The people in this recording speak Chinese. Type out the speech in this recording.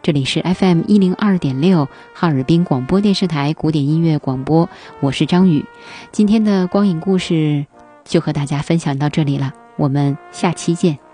这里是 FM102.6 哈尔滨广播电视台古典音乐广播，我是张宇。今天的光影故事就和大家分享到这里了，我们下期见。